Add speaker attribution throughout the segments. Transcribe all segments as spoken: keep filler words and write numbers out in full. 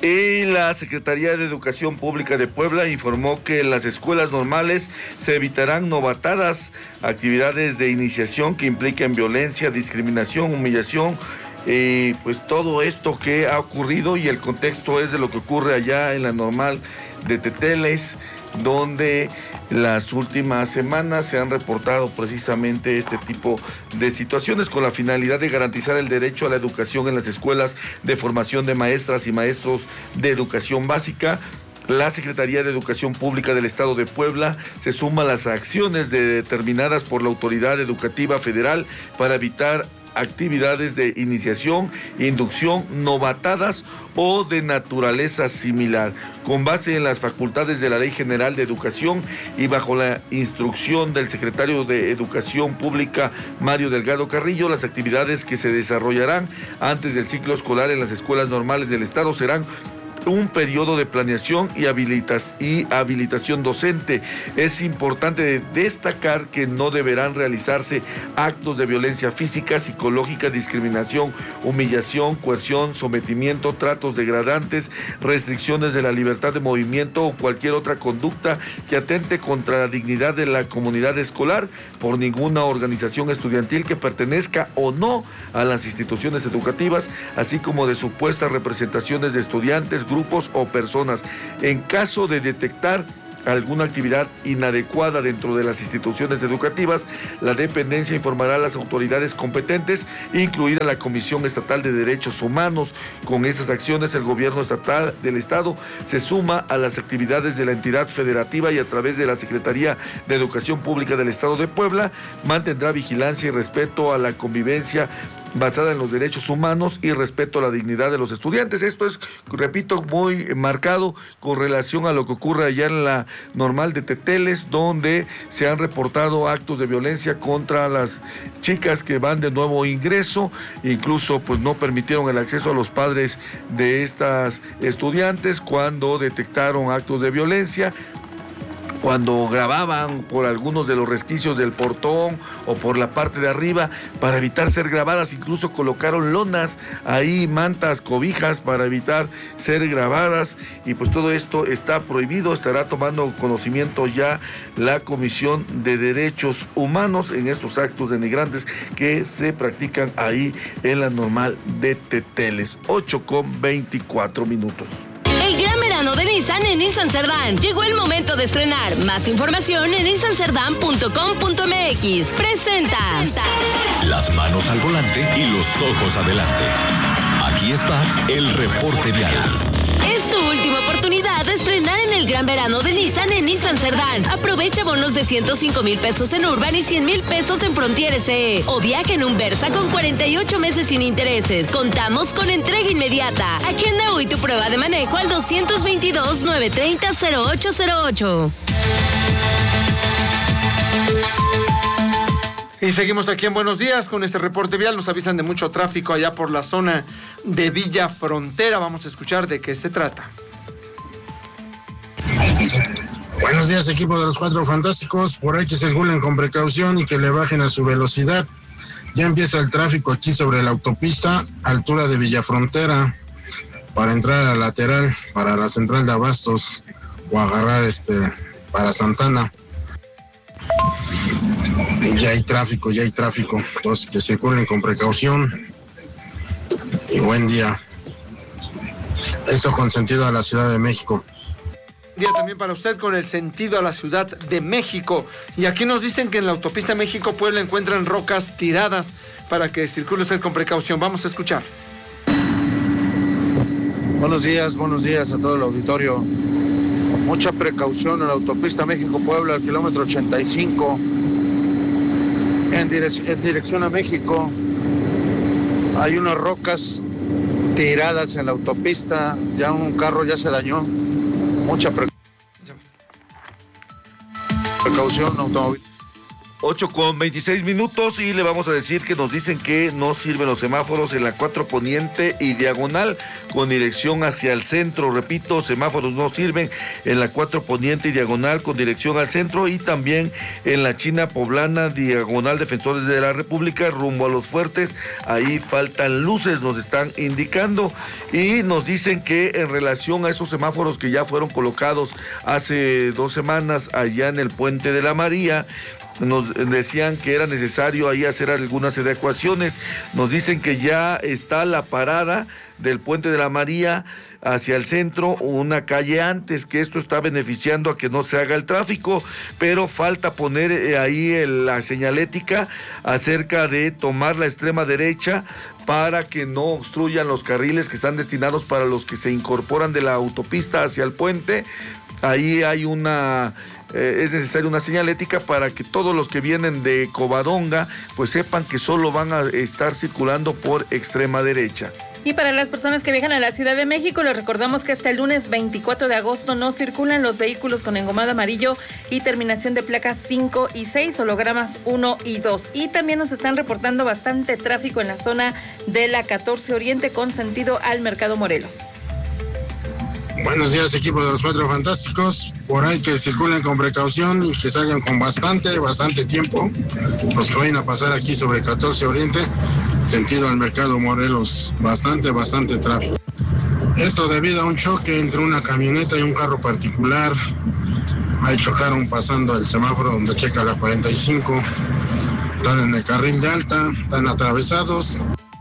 Speaker 1: Y la Secretaría de Educación Pública de Puebla informó que en las escuelas normales se evitarán novatadas, actividades de iniciación que impliquen violencia, discriminación, humillación, eh, pues todo esto que ha ocurrido, y el contexto es de lo que ocurre allá en la normal de Teteles, donde las últimas semanas se han reportado precisamente este tipo de situaciones con la finalidad de garantizar el derecho a la educación en las escuelas de formación de maestras y maestros de educación básica. La Secretaría de Educación Pública del Estado de Puebla se suma a las acciones de, determinadas por la Autoridad Educativa Federal para evitar actividades de iniciación, inducción, novatadas o de naturaleza similar. Con base en las facultades de la Ley General de Educación y bajo la instrucción del secretario de Educación Pública, Mario Delgado Carrillo, las actividades que se desarrollarán antes del ciclo escolar en las escuelas normales del Estado serán un periodo de planeación y, habilitas, y habilitación docente. Es importante destacar que no deberán realizarse actos de violencia física, psicológica, discriminación, humillación, coerción, sometimiento, tratos degradantes, restricciones de la libertad de movimiento o cualquier otra conducta que atente contra la dignidad de la comunidad escolar por ninguna organización estudiantil que pertenezca o no a las instituciones educativas, así como de supuestas representaciones de estudiantes, grupos o personas. En caso de detectar alguna actividad inadecuada dentro de las instituciones educativas, la dependencia informará a las autoridades competentes, incluida la Comisión Estatal de Derechos Humanos. Con esas acciones, el gobierno estatal del Estado se suma a las actividades de la entidad federativa y a través de la Secretaría de Educación Pública del Estado de Puebla mantendrá vigilancia y respeto a la convivencia basada en los derechos humanos y respeto a la dignidad de los estudiantes. Esto es, repito, muy marcado con relación a lo que ocurre allá en la normal de Teteles, donde se han reportado actos de violencia contra las chicas que van de nuevo ingreso. Incluso pues no permitieron el acceso a los padres de estas estudiantes cuando detectaron actos de violencia, cuando grababan por algunos de los resquicios del portón o por la parte de arriba para evitar ser grabadas. Incluso colocaron lonas ahí, mantas, cobijas para evitar ser grabadas, y pues todo esto está prohibido. Estará tomando conocimiento ya la Comisión de Derechos Humanos en estos actos denigrantes que se practican ahí en la normal de Teteles. ocho con veinticuatro minutos.
Speaker 2: El gran verano de Nissan en Nissan Cerdán. Llegó el momento de estrenar. Más información en nissan cerdán punto com punto m x. Presenta.
Speaker 3: Las manos al volante y los ojos adelante. Aquí está el reporte vial.
Speaker 2: Es tu última oportunidad de estrenar en el gran verano de Nissan en Nissan Cerdán. Aprovecha bonos de ciento cinco mil pesos en Urban y cien mil pesos en Frontier S E. O viaja en un Versa con cuarenta y ocho meses sin intereses. Contamos con entrega inmediata. Agenda hoy tu prueba de manejo al dos veintidós, nueve treinta, cero ocho cero ocho.
Speaker 4: Y seguimos aquí en Buenos Días con este reporte vial. Nos avisan de mucho tráfico allá por la zona de Villa Frontera. Vamos a escuchar de qué se trata.
Speaker 5: Buenos días, equipo de los Cuatro Fantásticos. Por ahí que circulen con precaución y que le bajen a su velocidad. Ya empieza el tráfico aquí sobre la autopista, altura de Villa Frontera, para entrar a la lateral, para la central de Abastos, o agarrar este para Santana. Ya hay tráfico, ya hay tráfico. Entonces que circulen con precaución. Y buen día. Esto con sentido a la Ciudad de México.
Speaker 4: Día también para usted con el sentido a la Ciudad de México. Y aquí nos dicen que en la autopista México-Puebla encuentran rocas tiradas para que circule usted con precaución. Vamos a escuchar.
Speaker 6: Buenos días, buenos días a todo el auditorio. Mucha precaución en la autopista México-Puebla, al kilómetro ochenta y cinco, en, direc- en dirección a México. Hay unas rocas tiradas en la autopista, ya un carro ya se dañó. Mucha pre- precaución automóvil.
Speaker 1: ocho con veintiséis minutos y le vamos a decir que nos dicen que no sirven los semáforos en la cuatro Poniente y Diagonal con dirección hacia el centro. Repito, semáforos no sirven en la cuatro Poniente y Diagonal con dirección al centro y también en la China Poblana, Diagonal Defensores de la República, rumbo a Los Fuertes. Ahí faltan luces, nos están indicando, y nos dicen que en relación a esos semáforos que ya fueron colocados hace dos semanas allá en el Puente de la María, nos decían que era necesario ahí hacer algunas adecuaciones. Nos dicen que ya está la parada del Puente de la María hacia el centro, una calle antes, que esto está beneficiando a que no se haga el tráfico, pero falta poner ahí el, la señalética acerca de tomar la extrema derecha para que no obstruyan los carriles que están destinados para los que se incorporan de la autopista hacia el puente. Ahí hay una... Eh, es necesaria una señalética para que todos los que vienen de Covadonga pues sepan que solo van a estar circulando por extrema derecha.
Speaker 7: Y para las personas que viajan a la Ciudad de México, les recordamos que hasta el lunes veinticuatro de agosto no circulan los vehículos con engomado amarillo y terminación de placas cinco y seis, hologramas uno y dos. Y también nos están reportando bastante tráfico en la zona de la catorce Oriente con sentido al Mercado Morelos.
Speaker 5: Buenos días, equipo de los Cuatro Fantásticos. Por ahí que circulen con precaución y que salgan con bastante, bastante tiempo. Los que vayan a pasar aquí sobre catorce Oriente, sentido al Mercado Morelos. Bastante, bastante tráfico. Esto debido a un choque entre una camioneta y un carro particular. Ahí chocaron pasando el semáforo donde checa la cuarenta y cinco. Están en el carril de alta, están atravesados.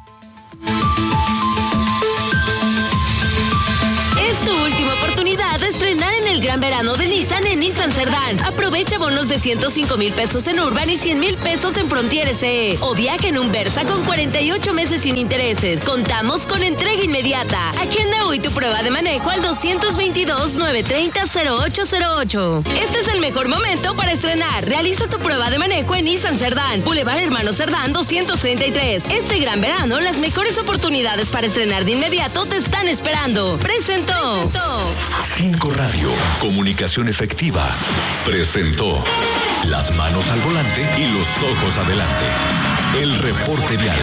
Speaker 2: Tu última oportunidad de estrenar en el gran verano de Nissan en Nissan Cerdán. Aprovecha bonos de ciento cinco mil pesos en Urban y cien mil pesos en Frontier S E. O viaja en un Versa con cuarenta y ocho meses sin intereses. Contamos con entrega inmediata. Agenda hoy tu prueba de manejo al dos dos dos, nueve tres cero, cero ocho cero ocho. Este es el mejor momento para estrenar. Realiza tu prueba de manejo en Nissan Cerdán. Boulevard Hermano Cerdán doscientos treinta y tres. Este gran verano, las mejores oportunidades para estrenar de inmediato te están esperando. Presentó.
Speaker 3: Cinco Radio, comunicación efectiva, presentó las manos al volante y los ojos adelante. El reporte vial.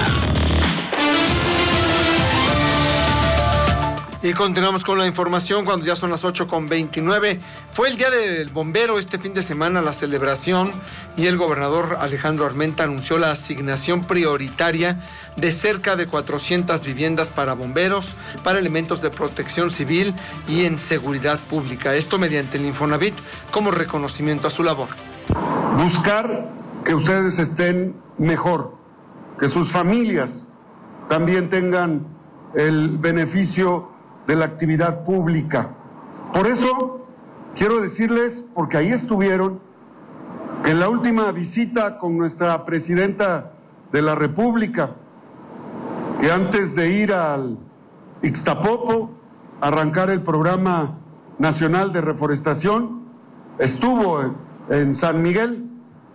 Speaker 4: Y continuamos con la información cuando ya son las ocho con veintinueve. Fue el Día del Bombero este fin de semana, la celebración, y el gobernador Alejandro Armenta anunció la asignación prioritaria de cerca de cuatrocientas viviendas para bomberos, para elementos de protección civil y en seguridad pública. Esto mediante el Infonavit como reconocimiento a su labor.
Speaker 8: Buscar que ustedes estén mejor, que sus familias también tengan el beneficio de la actividad pública. Por eso quiero decirles, porque ahí estuvieron, que en la última visita con nuestra presidenta de la República, que antes de ir al Ixtapopo, arrancar el Programa Nacional de Reforestación, estuvo en, en San Miguel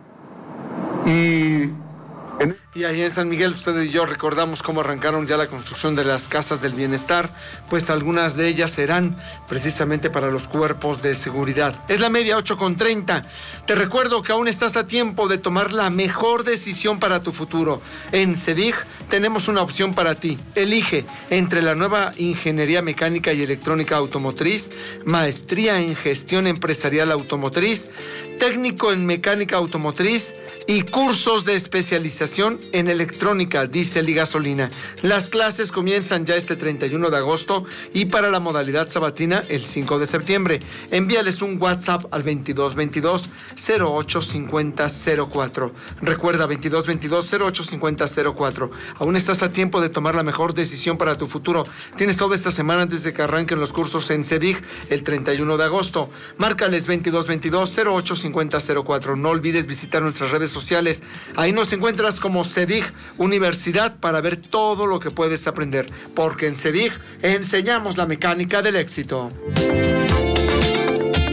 Speaker 8: y en...
Speaker 4: Y ahí en San Miguel ustedes y yo recordamos cómo arrancaron ya la construcción de las casas del bienestar, pues algunas de ellas serán precisamente para los cuerpos de seguridad. Es la media, ocho con treinta. Te recuerdo que aún estás a tiempo de tomar la mejor decisión para tu futuro. En CEDIG tenemos una opción para ti. Elige entre la nueva Ingeniería Mecánica y Electrónica Automotriz, Maestría en Gestión Empresarial Automotriz, Técnico en Mecánica Automotriz y cursos de especialización en electrónica, diésel y gasolina. Las clases comienzan ya este treinta y uno de agosto y para la modalidad sabatina el cinco de septiembre. Envíales un WhatsApp al veintidós veintidós, cero ocho cincuenta, cero cuatro. Recuerda, veintidós veintidós, cero ocho cincuenta, cero cuatro. Aún estás a tiempo de tomar la mejor decisión para tu futuro. Tienes toda esta semana antes de que arranquen los cursos en CEDIG el treinta y uno de agosto. Márcales veintidós veintidós, cero ocho cincuenta, cero cuatro. No olvides visitar nuestras redes sociales. Ahí nos encuentras como CEDIG Universidad para ver todo lo que puedes aprender, porque en CEDIG enseñamos la mecánica del éxito.
Speaker 7: ocho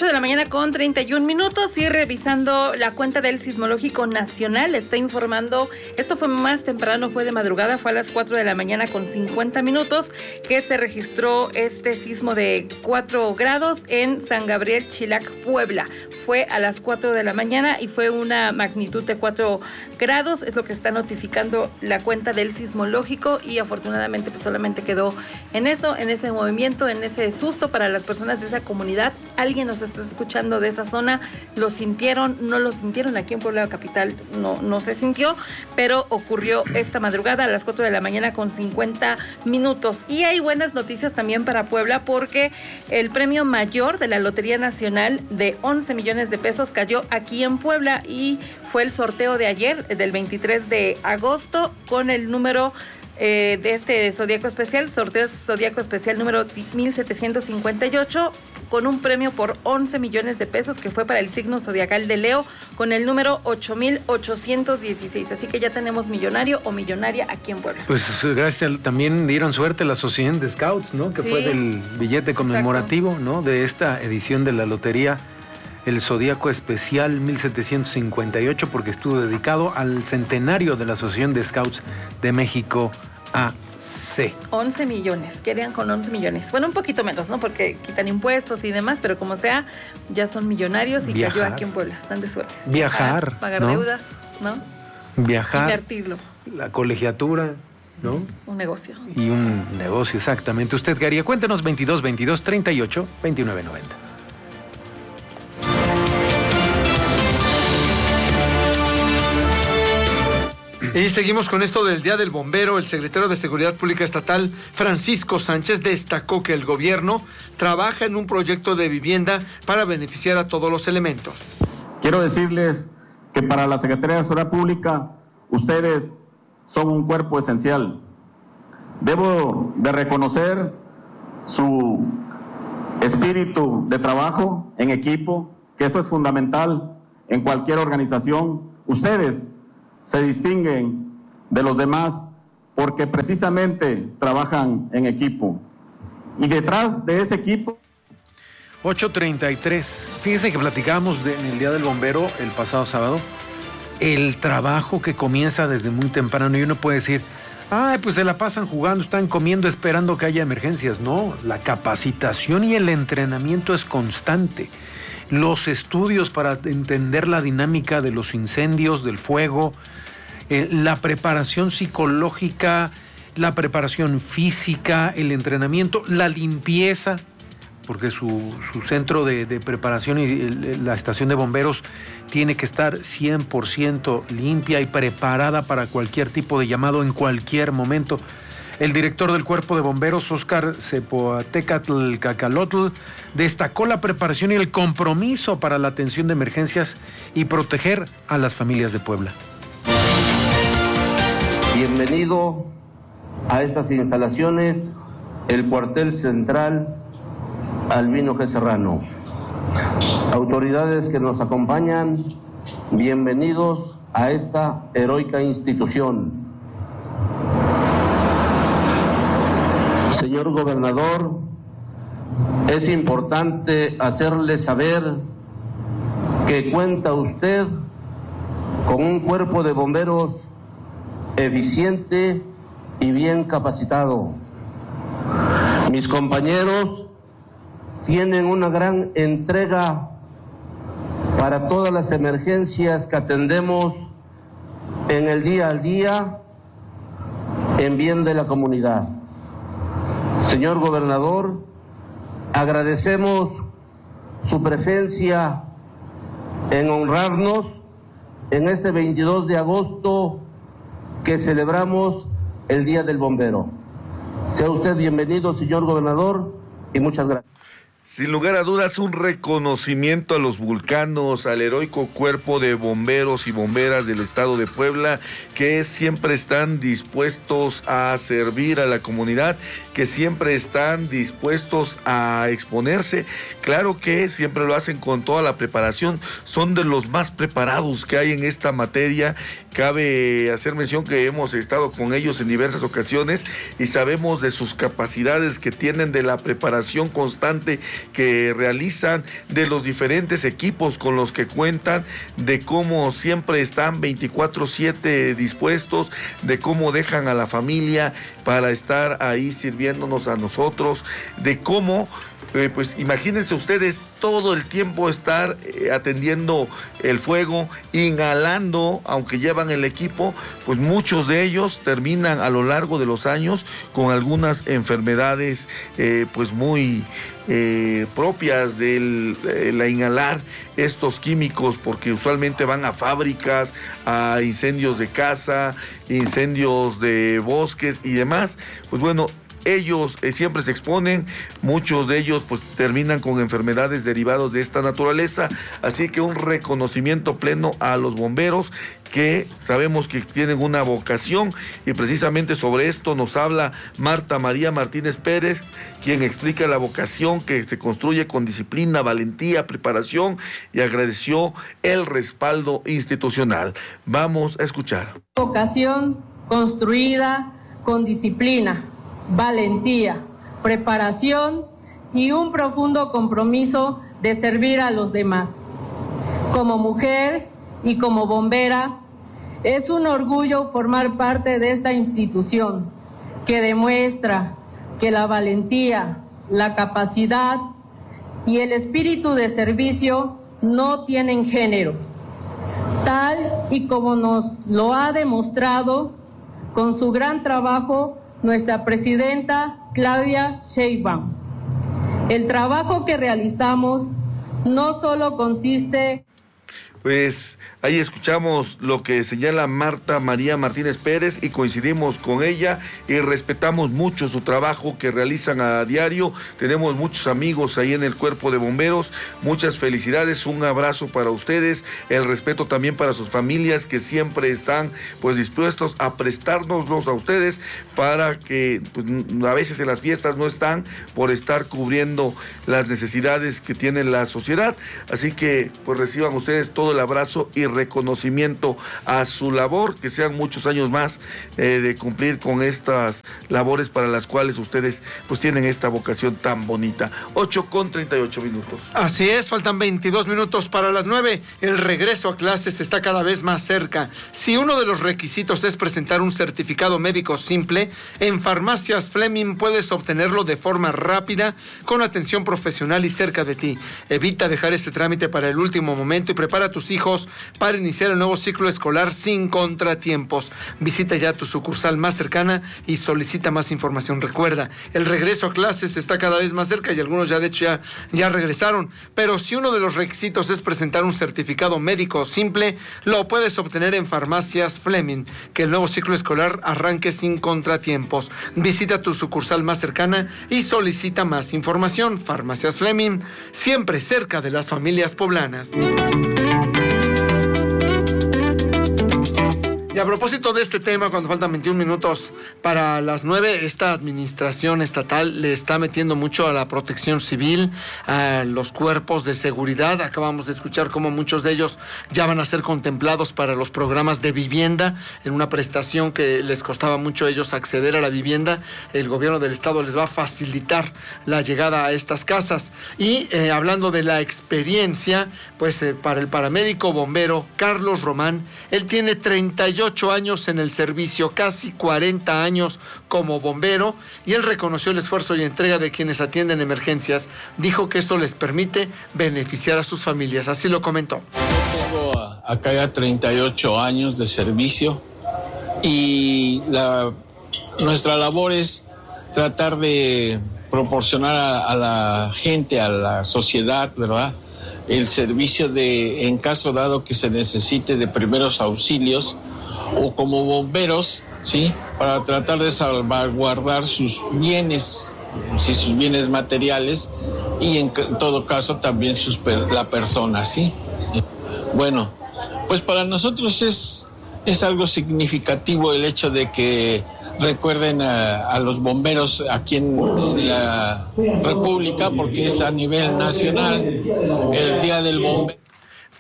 Speaker 7: ocho de la mañana con treinta y un minutos y revisando la cuenta del Sismológico Nacional, está informando, esto fue más temprano, fue de madrugada, fue a las cuatro de la mañana con cincuenta minutos que se registró este sismo de cuatro grados en San Gabriel, Chilac, Puebla. Fue a las cuatro de la mañana y fue una magnitud de cuatro grados, es lo que está notificando la cuenta del Sismológico y afortunadamente pues solamente quedó en eso, en ese movimiento, en ese susto para las personas de esa comunidad. Alguien nos está escuchando de esa zona, lo sintieron, no lo sintieron aquí en Puebla Capital, no, no se sintió, pero ocurrió esta madrugada a las cuatro de la mañana con cincuenta minutos. Y hay buenas noticias también para Puebla porque el premio mayor de la Lotería Nacional de once millones de pesos cayó aquí en Puebla y fue el sorteo de ayer, del veintitrés de agosto, con el número eh, de este Zodíaco Especial, sorteo Zodíaco Especial número mil setecientos cincuenta y ocho, con un premio por once millones de pesos que fue para el signo zodiacal de Leo, con el número ocho mil ochocientos dieciséis. Así que ya tenemos millonario o millonaria aquí en Puebla.
Speaker 9: Pues gracias, también dieron suerte la Asociación de Scouts, ¿no? Que sí, fue del billete conmemorativo, exacto, ¿no? De esta edición de la lotería, el Zodíaco Especial mil setecientos cincuenta y ocho, porque estuvo dedicado al centenario de la Asociación de Scouts de México, A C.
Speaker 7: once millones, querían con once millones. Bueno, un poquito menos, ¿no? Porque quitan impuestos y demás, pero como sea, ya son millonarios y
Speaker 9: Viajar.
Speaker 7: Cayó aquí en Puebla, están de suerte.
Speaker 9: Viajar,
Speaker 7: Pagar, pagar
Speaker 9: ¿no?
Speaker 7: deudas, ¿no?
Speaker 9: Viajar.
Speaker 7: Invertirlo.
Speaker 9: La colegiatura, ¿no?
Speaker 7: Un negocio.
Speaker 9: Y un negocio, exactamente. ¿Usted qué haría? Cuéntenos, veintidós, veintidós, treinta y ocho, veintinueve, noventa.
Speaker 4: Y seguimos con esto del Día del Bombero. El secretario de Seguridad Pública Estatal, Francisco Sánchez, destacó que el gobierno trabaja en un proyecto de vivienda para beneficiar a todos los elementos.
Speaker 10: Quiero decirles que para la Secretaría de Seguridad Pública, ustedes son un cuerpo esencial. Debo de reconocer su espíritu de trabajo en equipo, que esto es fundamental en cualquier organización. Ustedes se distinguen de los demás porque precisamente trabajan en equipo. Y detrás de ese equipo...
Speaker 9: ocho treinta y tres. Fíjense que platicamos de, en el Día del Bombero el pasado sábado, el trabajo que comienza desde muy temprano y uno puede decir, ay, pues se la pasan jugando, están comiendo esperando que haya emergencias. No, la capacitación y el entrenamiento es constante. Los estudios para entender la dinámica de los incendios, del fuego, eh, la preparación psicológica, la preparación física, el entrenamiento, la limpieza, porque su, su centro de, de preparación y el, la estación de bomberos tiene que estar cien por ciento limpia y preparada para cualquier tipo de llamado en cualquier momento. El director del Cuerpo de Bomberos, Óscar Zepoatecatl Cacalotl, destacó la preparación y el compromiso para la atención de emergencias y proteger a las familias de Puebla.
Speaker 10: Bienvenido a estas instalaciones, el cuartel central Albino G. Serrano. Autoridades que nos acompañan, bienvenidos a esta heroica institución. Señor gobernador, es importante hacerle saber que cuenta usted con un cuerpo de bomberos eficiente y bien capacitado. Mis compañeros tienen una gran entrega para todas las emergencias que atendemos en el día a día en bien de la comunidad. Señor gobernador, agradecemos su presencia en honrarnos en este veintidós de agosto que celebramos el Día del Bombero. Sea usted bienvenido, señor gobernador, y muchas gracias.
Speaker 1: Sin lugar a dudas, un reconocimiento a los vulcanos, al heroico cuerpo de bomberos y bomberas del estado de Puebla, que siempre están dispuestos a servir a la comunidad, que siempre están dispuestos a exponerse. Claro que siempre lo hacen con toda la preparación, son de los más preparados que hay en esta materia. Cabe hacer mención que hemos estado con ellos en diversas ocasiones y sabemos de sus capacidades que tienen, de la preparación constante que realizan, de los diferentes equipos con los que cuentan, de cómo siempre están veinticuatro siete dispuestos, de cómo dejan a la familia para estar ahí sirviéndonos a nosotros, de cómo, eh, pues imagínense ustedes todo el tiempo estar eh, atendiendo el fuego, inhalando, aunque llevan el equipo, pues muchos de ellos terminan a lo largo de los años con algunas enfermedades eh, pues muy eh, propias de eh, la inhalar estos químicos, porque usualmente van a fábricas, a incendios de casa, incendios de bosques y demás. Pues bueno, ellos eh, siempre se exponen, muchos de ellos pues terminan con enfermedades derivadas de esta naturaleza, así que un reconocimiento pleno a los bomberos, que sabemos que tienen una vocación, y precisamente sobre esto nos habla Marta María Martínez Pérez, quien explica la vocación que se construye con disciplina, valentía, preparación, y agradeció el respaldo institucional. Vamos a escuchar.
Speaker 11: Vocación construida con disciplina, valentía, preparación y un profundo compromiso de servir a los demás. Como mujer y como bombera, es un orgullo formar parte de esta institución que demuestra que la valentía, la capacidad y el espíritu de servicio no tienen género, tal y como nos lo ha demostrado con su gran trabajo nuestra presidenta Claudia Sheinbaum. El trabajo que realizamos no solo consiste...
Speaker 1: Pues ahí escuchamos lo que señala Marta María Martínez Pérez y coincidimos con ella y respetamos mucho su trabajo que realizan a diario. Tenemos muchos amigos ahí en el Cuerpo de Bomberos. Muchas felicidades, un abrazo para ustedes, el respeto también para sus familias que siempre están pues dispuestos a prestárnoslos a ustedes para que pues, a veces en las fiestas no están por estar cubriendo las necesidades que tiene la sociedad. Así que pues reciban ustedes todo el abrazo y reconocimiento a su labor, que sean muchos años más eh, de cumplir con estas labores para las cuales ustedes pues tienen esta vocación tan bonita. ocho con treinta y ocho minutos.
Speaker 4: Así es, faltan veintidós minutos para las nueve. El regreso a clases está cada vez más cerca. Si uno de los requisitos es presentar un certificado médico simple, en Farmacias Fleming puedes obtenerlo de forma rápida, con atención profesional y cerca de ti. Evita dejar este trámite para el último momento y prepara tus hijos para iniciar el nuevo ciclo escolar sin contratiempos. Visita ya tu sucursal más cercana y solicita más información. Recuerda, el regreso a clases está cada vez más cerca y algunos ya de hecho ya, ya regresaron, pero si uno de los requisitos es presentar un certificado médico simple, lo puedes obtener en Farmacias Fleming. Que el nuevo ciclo escolar arranque sin contratiempos. Visita tu sucursal más cercana y solicita más información. Farmacias Fleming, siempre cerca de las familias poblanas. Y a propósito de este tema, cuando faltan veintiún minutos para las nueve, esta administración estatal le está metiendo mucho a la protección civil, a los cuerpos de seguridad. Acabamos de escuchar cómo muchos de ellos ya van a ser contemplados para los programas de vivienda, en una prestación que les costaba mucho a ellos acceder a la vivienda. El gobierno del estado les va a facilitar la llegada a estas casas. Y eh, hablando de la experiencia, pues eh, para el paramédico bombero Carlos Román, él tiene treinta y ocho años en el servicio, casi cuarenta años como bombero, y él reconoció el esfuerzo y entrega de quienes atienden emergencias. Dijo que esto les permite beneficiar a sus familias. Así lo comentó.
Speaker 12: Tengo acá ya treinta y ocho años de servicio y la, nuestra labor es tratar de proporcionar a, a la gente, a la sociedad, ¿verdad?, el servicio de, en caso dado que se necesite, de primeros auxilios, o como bomberos, ¿sí?, para tratar de salvaguardar sus bienes, sí, sus bienes materiales, y en todo caso también sus, la persona, ¿sí? Bueno, pues para nosotros es, es algo significativo el hecho de que recuerden a, a los bomberos aquí en, en la República, porque es a nivel nacional el Día del Bombero.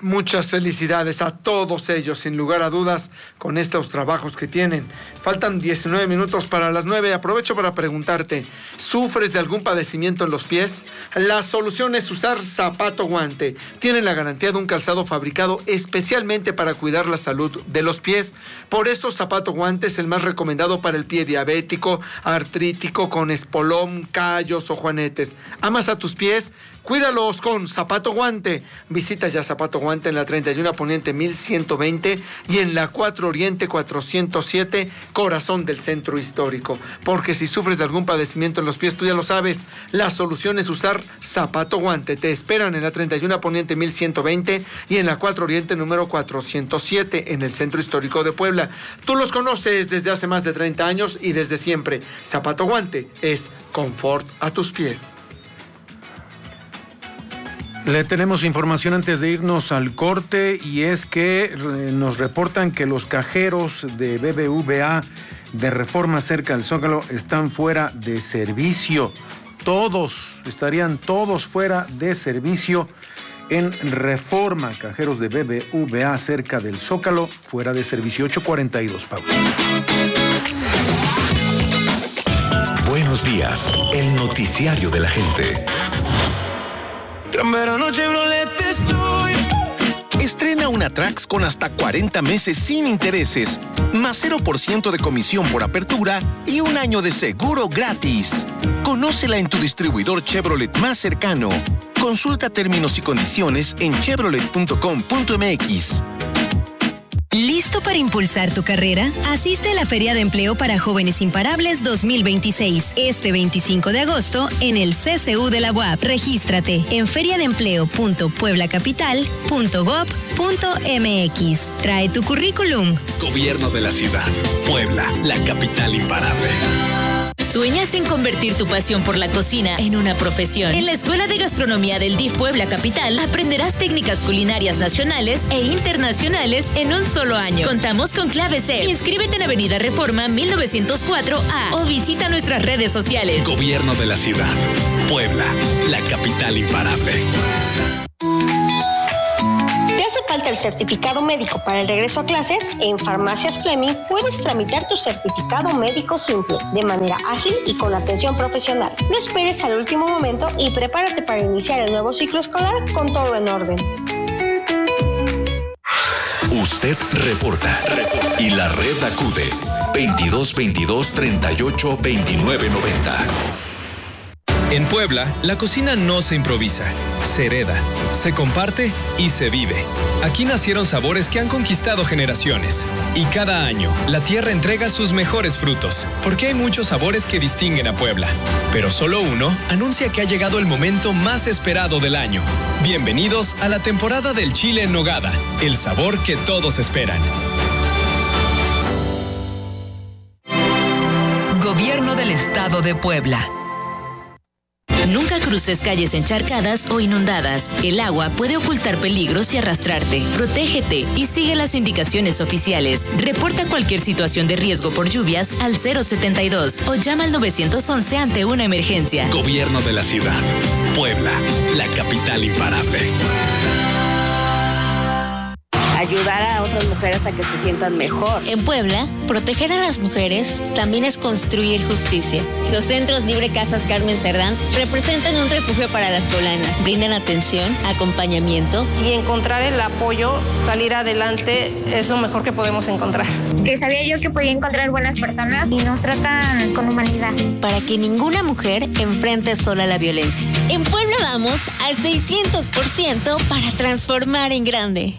Speaker 4: Muchas felicidades a todos ellos, sin lugar a dudas, con estos trabajos que tienen. Faltan diecinueve minutos para las nueve. Aprovecho para preguntarte, ¿sufres de algún padecimiento en los pies? La solución es usar zapato guante. Tienen la garantía de un calzado fabricado especialmente para cuidar la salud de los pies. Por eso zapato guante es el más recomendado para el pie diabético, artrítico, con espolón, callos o juanetes. ¿Amas a tus pies? Cuídalos con Zapato Guante. Visita ya Zapato Guante en la treinta y uno Poniente mil ciento veinte y en la cuatro Oriente cuatrocientos siete, corazón del centro histórico. Porque si sufres de algún padecimiento en los pies, tú ya lo sabes, la solución es usar Zapato Guante. Te esperan en la treinta y uno Poniente mil ciento veinte y en la cuatro Oriente número cuatrocientos siete en el centro histórico de Puebla. Tú los conoces desde hace más de treinta años y desde siempre. Zapato Guante es confort a tus pies.
Speaker 9: Le tenemos información antes de irnos al corte y es que eh, nos reportan que los cajeros de B B V A de Reforma cerca del Zócalo están fuera de servicio. Todos, estarían todos fuera de servicio en Reforma. Cajeros de B B V A cerca del Zócalo fuera de servicio. ocho cuarenta y dos, pausa.
Speaker 3: Buenos días, el noticiario de la gente.
Speaker 13: Gran verano Chevrolet estoy. Estrena una Trax con hasta cuarenta meses sin intereses, más cero por ciento de comisión por apertura y un año de seguro gratis. Conócela en tu distribuidor Chevrolet más cercano. Consulta términos y condiciones en chevrolet punto com punto m x.
Speaker 2: ¿Listo para impulsar tu carrera? Asiste a la Feria de Empleo para Jóvenes Imparables dos mil veintiséis, este veinticinco de agosto, en el C C U de la U A P. Regístrate en feria de empleo punto puebla capital punto gob punto m x. Trae tu currículum.
Speaker 14: Gobierno de la Ciudad. Puebla, la capital imparable.
Speaker 2: ¿Sueñas en convertir tu pasión por la cocina en una profesión? En la Escuela de Gastronomía del D I F Puebla Capital aprenderás técnicas culinarias nacionales e internacionales en un solo año. Contamos con clave C. Inscríbete en Avenida Reforma mil novecientos cuatro A o visita nuestras redes sociales.
Speaker 14: Gobierno de la Ciudad. Puebla, la capital imparable.
Speaker 15: Falta el certificado médico para el regreso a clases, en Farmacias Fleming puedes tramitar tu certificado médico simple, de manera ágil y con atención profesional. No esperes al último momento y prepárate para iniciar el nuevo ciclo escolar con todo en orden.
Speaker 3: Usted reporta y la red acude veintidós veintidós treinta y ocho veintinueve noventa.
Speaker 16: En Puebla, la cocina no se improvisa, se hereda, se comparte y se vive. Aquí nacieron sabores que han conquistado generaciones. Y cada año, la tierra entrega sus mejores frutos, porque hay muchos sabores que distinguen a Puebla. Pero solo uno anuncia que ha llegado el momento más esperado del año. Bienvenidos a la temporada del chile en nogada, el sabor que todos esperan.
Speaker 2: Gobierno del Estado de Puebla. Nunca cruces calles encharcadas o inundadas. El agua puede ocultar peligros y arrastrarte. Protégete y sigue las indicaciones oficiales. Reporta cualquier situación de riesgo por lluvias al cero setenta y dos o llama al nueve once ante una emergencia.
Speaker 14: Gobierno de la Ciudad. Puebla, la capital imparable.
Speaker 17: Ayudar a otras mujeres a que se sientan mejor.
Speaker 18: En Puebla, proteger a las mujeres también es construir justicia. Los centros Libre Casas Carmen Cerdán representan un refugio para las poblanas. Brindan atención, acompañamiento.
Speaker 17: Y encontrar el apoyo, salir adelante, es lo mejor que podemos encontrar.
Speaker 19: Que sabía yo que podía encontrar buenas personas y nos tratan con humanidad.
Speaker 18: Para que ninguna mujer enfrente sola la violencia. En Puebla vamos al seiscientos por ciento para transformar en grande.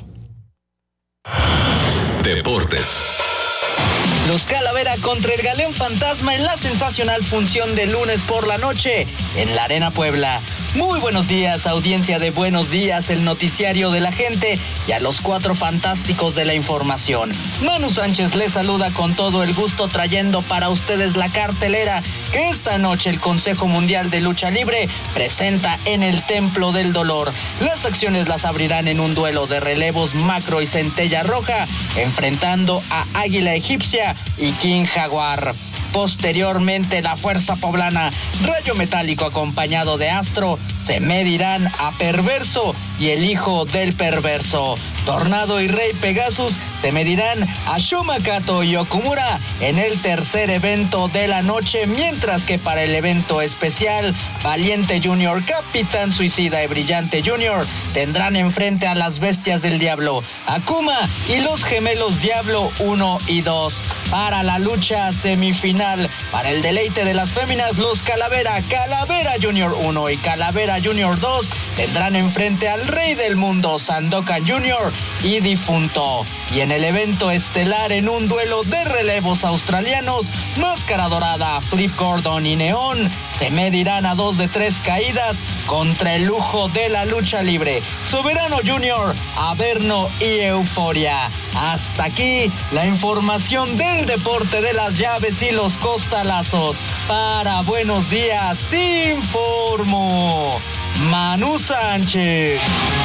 Speaker 3: Deportes.
Speaker 20: Los Calavera contra el Galeón Fantasma en la sensacional función de lunes por la noche en la Arena Puebla. Muy buenos días, audiencia de Buenos Días, el noticiario de la gente, y a los cuatro fantásticos de la información. Manu Sánchez les saluda con todo el gusto, trayendo para ustedes la cartelera que esta noche el Consejo Mundial de Lucha Libre presenta en el Templo del Dolor. Las acciones las abrirán en un duelo de relevos Macro y Centella Roja, enfrentando a Águila Egipcia y King Jaguar. Posteriormente, la Fuerza Poblana, Rayo Metálico acompañado de Astro, se medirán a Perverso y el hijo del perverso. Tornado y Rey Pegasus se medirán a Shumakato y Okumura en el tercer evento de la noche, mientras que para el evento especial, Valiente Junior, Capitán Suicida y Brillante Junior tendrán enfrente a las bestias del diablo, Akuma y los gemelos Diablo uno y dos. Para la lucha semifinal, para el deleite de las féminas, los Calavera, Calavera Junior uno y Calavera Junior dos tendrán enfrente al Rey del Mundo, Sandokan Junior y Difunto. Y en el evento estelar, en un duelo de relevos australianos, Máscara Dorada, Flip Gordon y Neón se medirán a dos de tres caídas contra el lujo de la lucha libre, Soberano Junior, Averno y Euforia. Hasta aquí la información del deporte de las llaves y los costalazos. Para Buenos Días, informó Manu Sánchez.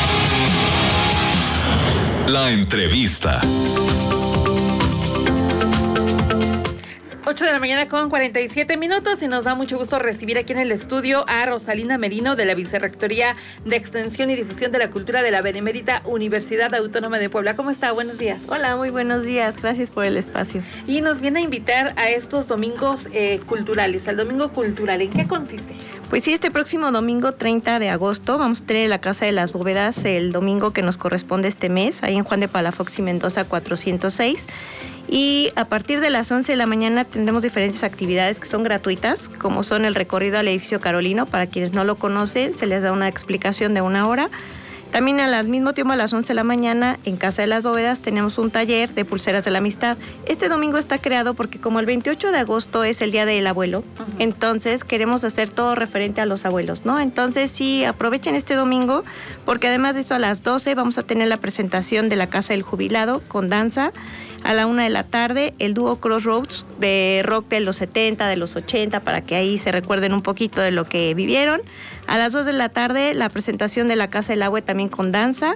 Speaker 3: La entrevista.
Speaker 7: ocho de la mañana con cuarenta y siete minutos y nos da mucho gusto recibir aquí en el estudio a Rosalina Merino de la Vicerrectoría de Extensión y Difusión de la Cultura de la Benemérita Universidad Autónoma de Puebla. ¿Cómo está? Buenos días.
Speaker 21: Hola, muy buenos días. Gracias por el espacio.
Speaker 7: Y nos viene a invitar a estos domingos eh, culturales, al Domingo Cultural. ¿En qué consiste?
Speaker 21: Pues sí, este próximo domingo treinta de agosto vamos a tener la Casa de las Bóvedas el domingo que nos corresponde este mes, ahí en Juan de Palafox y Mendoza cuatrocientos seis. Y a partir de las once de la mañana tendremos diferentes actividades que son gratuitas, como son el recorrido al edificio Carolino. Para quienes no lo conocen, se les da una explicación de una hora. También al mismo tiempo, a las once de la mañana, en Casa de las Bóvedas, tenemos un taller de pulseras de la amistad. Este domingo está creado porque como el veintiocho de agosto es el Día del Abuelo, uh-huh. entonces queremos hacer todo referente a los abuelos, ¿no? Entonces sí, aprovechen este domingo, porque además de eso, a las doce vamos a tener la presentación de la Casa del Jubilado con danza. A la una de la tarde, el dúo Crossroads de rock de los setenta, de los ochenta, para que ahí se recuerden un poquito de lo que vivieron. A las dos de la tarde, la presentación de la Casa del Agua también con danza.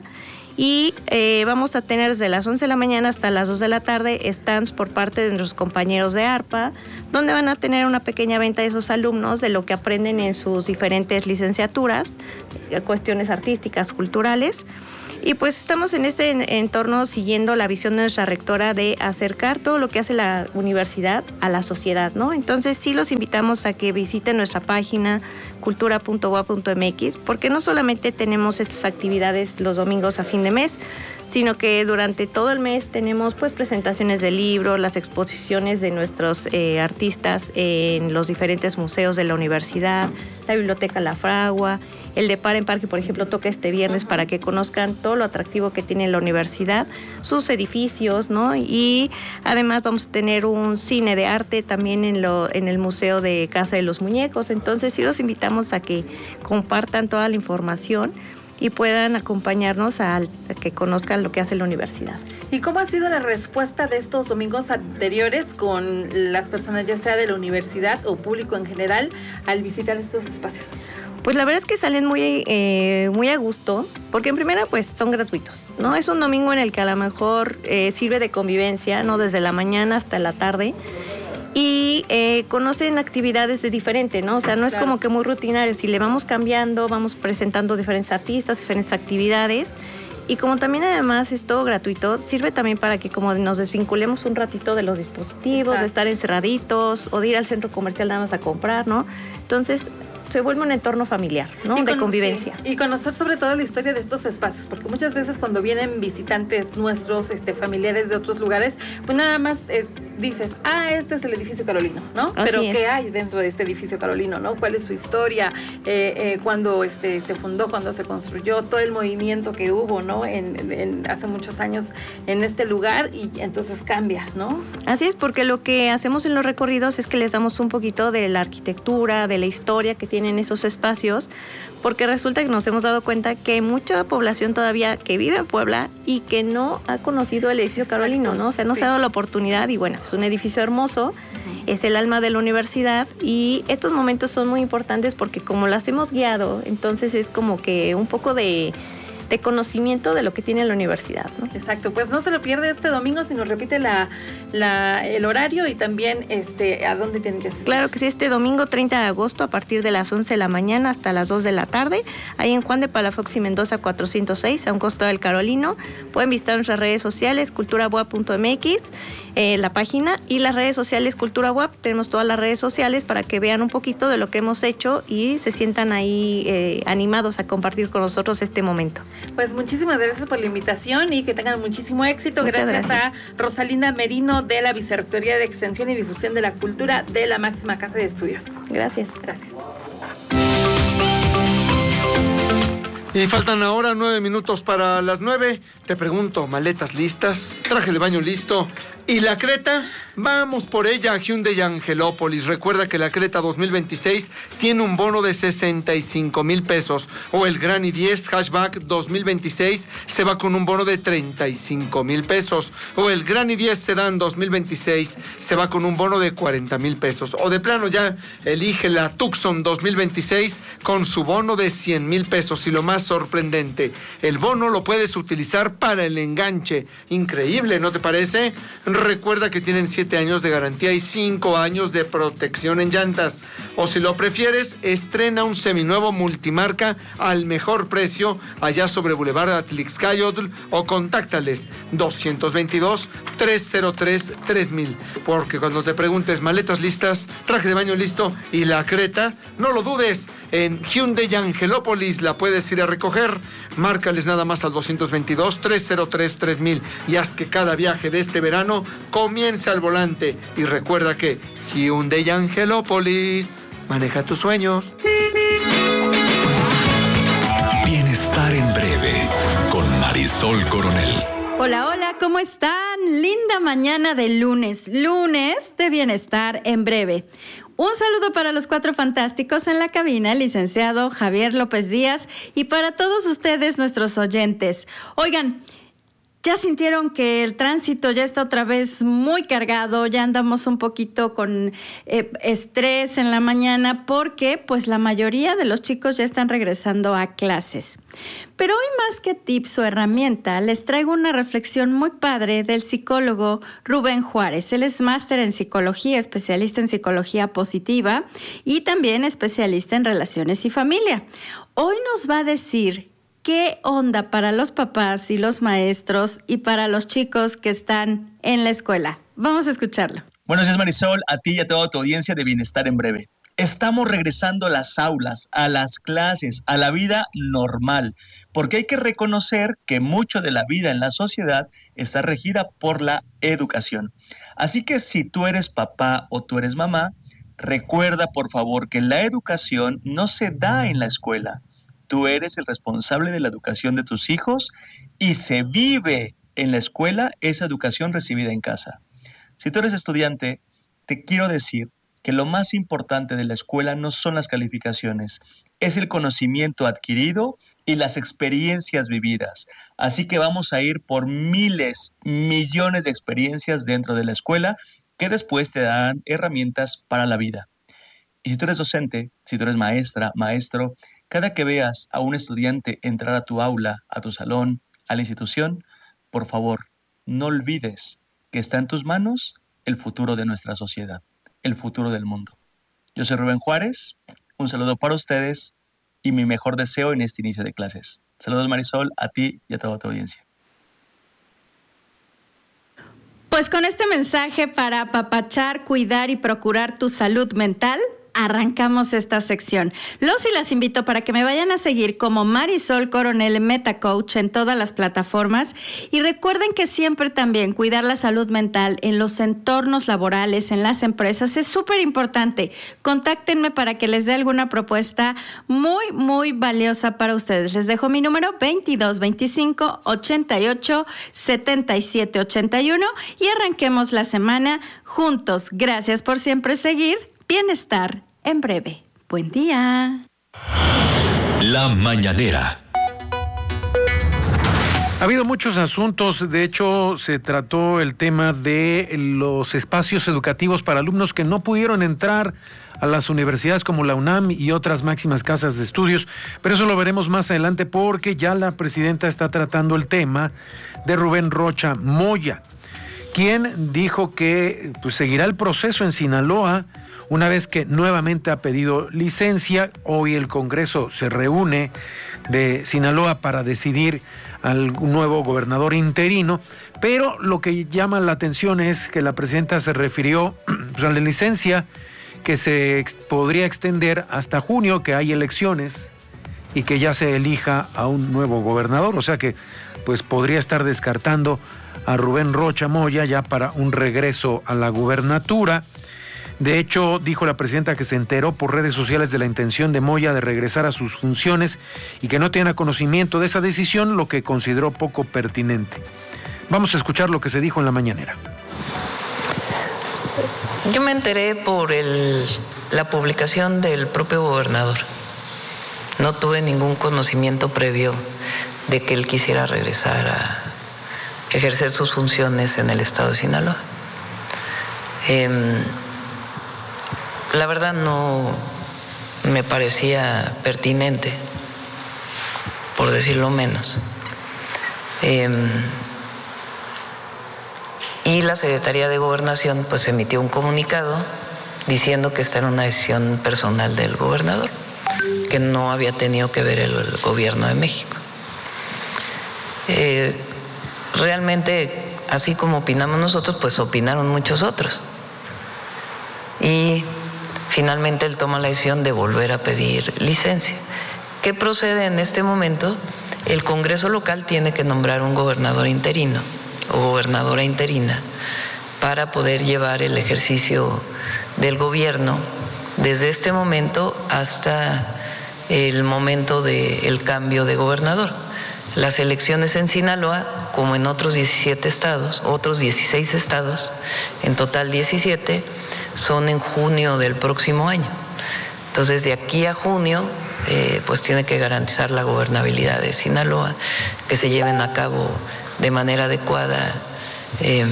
Speaker 21: Y eh, vamos a tener desde las once de la mañana hasta las dos de la tarde stands por parte de nuestros compañeros de ARPA, donde van a tener una pequeña venta de esos alumnos de lo que aprenden en sus diferentes licenciaturas, cuestiones artísticas, culturales. Y pues estamos en este entorno siguiendo la visión de nuestra rectora de acercar todo lo que hace la universidad a la sociedad, ¿no? Entonces sí los invitamos a que visiten nuestra página cultura punto u a punto m x, porque no solamente tenemos estas actividades los domingos a fin de mes, sino que durante todo el mes tenemos pues presentaciones de libros, las exposiciones de nuestros eh, artistas en los diferentes museos de la universidad, la Biblioteca La Fragua, el de Par en Par, que por ejemplo toca este viernes, uh-huh. para que conozcan todo lo atractivo que tiene la universidad, sus edificios, ¿no? Y además vamos a tener un cine de arte también en, lo, en el Museo de Casa de los Muñecos. Entonces sí los invitamos a que compartan toda la información y puedan acompañarnos a, a que conozcan lo que hace la universidad.
Speaker 7: ¿Y cómo ha sido la respuesta de estos domingos anteriores con las personas, ya sea de la universidad o público en general, al visitar estos espacios?
Speaker 21: Pues la verdad es que salen muy, eh, muy a gusto, porque en primera pues son gratuitos, ¿no? Es un domingo en el que a lo mejor eh, sirve de convivencia, ¿no? Desde la mañana hasta la tarde. Y eh, conocen actividades de diferente, ¿no? O sea, no es claro. como que muy rutinario. Si le vamos cambiando, vamos presentando diferentes artistas, diferentes actividades. Y como también además es todo gratuito, sirve también para que como nos desvinculemos un ratito de los dispositivos, Exacto. de estar encerraditos o de ir al centro comercial nada más a comprar, ¿no? Entonces se vuelve un entorno familiar, ¿no?
Speaker 7: Y
Speaker 21: de convivencia.
Speaker 7: Sí, y conocer sobre todo la historia de estos espacios, porque muchas veces cuando vienen visitantes nuestros, este, familiares de otros lugares, pues nada más eh, dices, ah, este es el edificio Carolino, ¿no?
Speaker 21: Así
Speaker 7: Pero
Speaker 21: es.
Speaker 7: ¿qué hay dentro de este edificio Carolino, no? ¿Cuál es su historia? Eh, eh, ¿Cuándo este, se fundó? ¿Cuándo se construyó? Todo el movimiento que hubo, ¿no? En, en, en hace muchos años en este lugar, y entonces cambia, ¿no?
Speaker 21: Así es, porque lo que hacemos en los recorridos es que les damos un poquito de la arquitectura, de la historia que tienen esos espacios, porque resulta que nos hemos dado cuenta que hay mucha población todavía que vive en Puebla y que no ha conocido el edificio Carolino, ¿no? O sea, no sí. se ha dado la oportunidad y bueno, es un edificio hermoso, uh-huh. es el alma de la universidad y estos momentos son muy importantes porque como las hemos guiado, entonces es como que un poco de de conocimiento de lo que tiene la universidad, ¿no?
Speaker 7: Exacto, pues no se lo pierde este domingo, si nos repite la, la, el horario y también este a dónde tienen que asistir.
Speaker 21: Claro que sí, este domingo treinta de agosto a partir de las once de la mañana hasta las dos de la tarde, ahí en Juan de Palafox y Mendoza cuatrocientos seis, a un costado del Carolino. Pueden visitar nuestras redes sociales, cultura boa punto m x, eh, la página, y las redes sociales Cultura Boa. Tenemos todas las redes sociales para que vean un poquito de lo que hemos hecho y se sientan ahí eh, animados a compartir con nosotros este momento.
Speaker 7: Pues muchísimas gracias por la invitación y que tengan muchísimo éxito. Gracias, gracias a Rosalinda Merino de la Vicerrectoría de Extensión y Difusión de la Cultura de la máxima casa de estudios.
Speaker 21: Gracias.
Speaker 7: Gracias.
Speaker 4: Y faltan ahora nueve minutos para las nueve. Te pregunto, ¿maletas listas? ¿Traje de baño listo? ¿Y la Creta? Vamos por ella a Hyundai Angelópolis. Recuerda que la Creta dos mil veintiséis tiene un bono de sesenta y cinco mil pesos. O el Gran i diez Hatchback dos mil veintiséis se va con un bono de treinta y cinco mil pesos. O el Gran i diez Sedan dos mil veintiséis se va con un bono de cuarenta mil pesos. O de plano ya elige la Tucson dos mil veintiséis con su bono de cien mil pesos. Y lo más sorprendente, el bono lo puedes utilizar para el enganche. Increíble, ¿no te parece? Recuerda que tienen siete años de garantía y cinco años de protección en llantas. O si lo prefieres, estrena un seminuevo multimarca al mejor precio allá sobre Boulevard Atlixcayotl o contáctales dos veintidós, trescientos tres, tres mil. Porque cuando te preguntes maletas listas, traje de baño listo y la Creta, no lo dudes. En Hyundai Angelópolis la puedes ir a recoger. Márcales nada más al dos veintidós, trescientos tres, tres mil y haz que cada viaje de este verano comience al volante. Y recuerda que Hyundai Angelópolis maneja tus sueños.
Speaker 3: Bienestar en breve con Marisol Coronel.
Speaker 6: Hola, hola, ¿cómo están? Linda mañana de lunes, lunes de Bienestar en breve. Un saludo para los cuatro fantásticos en la cabina, el licenciado Javier López Díaz, y para todos ustedes, nuestros oyentes. Oigan, ¿ya sintieron que el tránsito ya está otra vez muy cargado? Ya andamos un poquito con eh, estrés en la mañana porque pues la mayoría de los chicos ya están regresando a clases. Pero hoy más que tips o herramienta, les traigo una reflexión muy padre del psicólogo Rubén Juárez. Él es máster en psicología, especialista en psicología positiva y también especialista en relaciones y familia. Hoy nos va a decir ¿qué onda para los papás y los maestros y para los chicos que están en la escuela? Vamos a escucharlo.
Speaker 22: Buenos días, Marisol, a ti y a toda tu audiencia de Bienestar en Breve. Estamos regresando a las aulas, a las clases, a la vida normal, porque hay que reconocer que mucho de la vida en la sociedad está regida por la educación. Así que si tú eres papá o tú eres mamá, recuerda por favor que la educación no se da en la escuela. Tú eres el responsable de la educación de tus hijos y se vive en la escuela esa educación recibida en casa. Si tú eres estudiante, te quiero decir que lo más importante de la escuela no son las calificaciones, es el conocimiento adquirido y las experiencias vividas. Así que vamos a ir por miles, millones de experiencias dentro de la escuela que después te darán herramientas para la vida. Y si tú eres docente, si tú eres maestra, maestro, cada que veas a un estudiante entrar a tu aula, a tu salón, a la institución, por favor, no olvides que está en tus manos el futuro de nuestra sociedad, el futuro del mundo. Yo soy Rubén Juárez, un saludo para ustedes y mi mejor deseo en este inicio de clases. Saludos, Marisol, a ti y a toda tu audiencia.
Speaker 6: Pues con este mensaje para apapachar, cuidar y procurar tu salud mental, arrancamos esta sección. Los y las invito para que me vayan a seguir como Marisol Coronel MetaCoach en todas las plataformas y recuerden que siempre también cuidar la salud mental en los entornos laborales, en las empresas es súper importante. Contáctenme para que les dé alguna propuesta muy, muy valiosa para ustedes. Les dejo mi número veintidós veinticinco ochenta y ocho setenta y siete ochenta y uno y arranquemos la semana juntos. Gracias por siempre seguir Bienestar en Breve. Buen día.
Speaker 3: La Mañanera.
Speaker 9: Ha habido muchos asuntos, de hecho se trató el tema de los espacios educativos para alumnos que no pudieron entrar a las universidades como la UNAM y otras máximas casas de estudios, pero eso lo veremos más adelante porque ya la presidenta está tratando el tema de Rubén Rocha Moya, quien dijo que pues, seguirá el proceso en Sinaloa una vez que nuevamente ha pedido licencia. Hoy el Congreso se reúne de Sinaloa para decidir al nuevo gobernador interino, pero lo que llama la atención es que la presidenta se refirió pues, a la licencia que se ex- podría extender hasta junio, que hay elecciones y que ya se elija a un nuevo gobernador, o sea que pues podría estar descartando a Rubén Rocha Moya ya para un regreso a la gubernatura. De hecho, dijo la presidenta que se enteró por redes sociales de la intención de Moya de regresar a sus funciones y que no tenía conocimiento de esa decisión, lo que consideró poco pertinente. Vamos a escuchar lo que se dijo en la mañanera.
Speaker 5: Yo me enteré por el, la publicación del propio gobernador. No tuve ningún conocimiento previo de que él quisiera regresar a ejercer sus funciones en el estado de Sinaloa. Eh, La verdad no me parecía pertinente, por decirlo menos. Eh, y la Secretaría de Gobernación pues emitió un comunicado diciendo que esta era una decisión personal del gobernador, que no había tenido que ver el, el gobierno de México. Eh, realmente, así como opinamos nosotros, pues opinaron muchos otros. Y finalmente él toma la decisión de volver a pedir licencia. ¿Qué procede en este momento? El Congreso local tiene que nombrar un gobernador interino o gobernadora interina para poder llevar el ejercicio del gobierno desde este momento hasta el momento del cambio de gobernador. Las elecciones en Sinaloa, como en otros diecisiete estados, otros dieciséis estados, en total diecisiete, son en junio del próximo año. Entonces, de aquí a junio, eh, pues tiene que garantizar la gobernabilidad de Sinaloa, que se lleven a cabo de manera adecuada eh,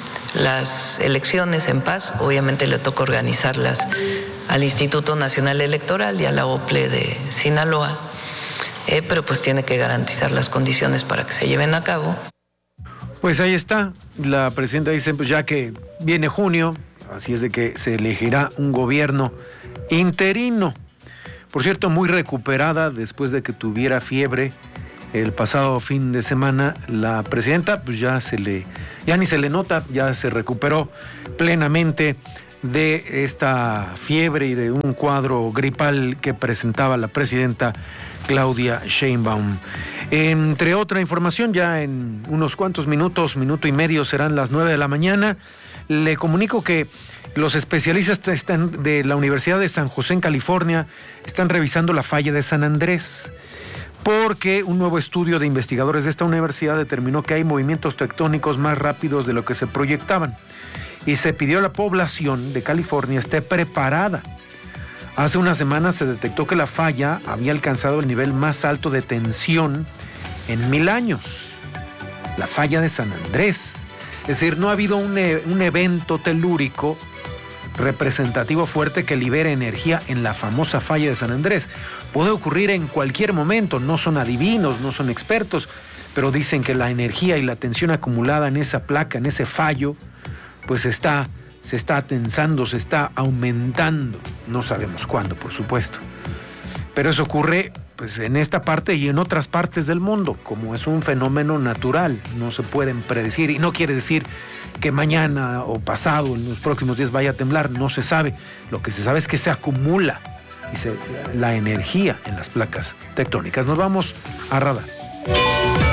Speaker 5: las elecciones en paz. Obviamente le toca organizarlas al Instituto Nacional Electoral y a la O P L E de Sinaloa, eh, pero pues tiene que garantizar las condiciones para que se lleven a cabo.
Speaker 9: Pues ahí está, la presidenta dice, pues ya que viene junio, así es de que se elegirá un gobierno interino. Por cierto, muy recuperada después de que tuviera fiebre el pasado fin de semana, la presidenta pues ya se le, ya ni se le nota, ya se recuperó plenamente de esta fiebre y de un cuadro gripal que presentaba la presidenta Claudia Sheinbaum. Entre otra información, ya en unos cuantos minutos, minuto y medio, serán las nueve de la mañana. Le comunico que los especialistas están de la Universidad de San José en California están revisando la falla de San Andrés, porque un nuevo estudio de investigadores de esta universidad determinó que hay movimientos tectónicos más rápidos de lo que se proyectaban y se pidió a la población de California esté preparada. Hace unas semanas se detectó que la falla había alcanzado el nivel más alto de tensión en mil años, la falla de San Andrés. Es decir, no ha habido un, e- un evento telúrico representativo fuerte que libere energía en la famosa falla de San Andrés. Puede ocurrir en cualquier momento, no son adivinos, no son expertos, pero dicen que la energía y la tensión acumulada en esa placa, en ese fallo, pues está, se está tensando, se está aumentando. No sabemos cuándo, por supuesto. Pero eso ocurre pues, en esta parte y en otras partes del mundo, como es un fenómeno natural, no se pueden predecir, y no quiere decir que mañana o pasado, en los próximos días vaya a temblar, no se sabe. Lo que se sabe es que se acumula y se, la energía en las placas tectónicas. Nos vamos a radar.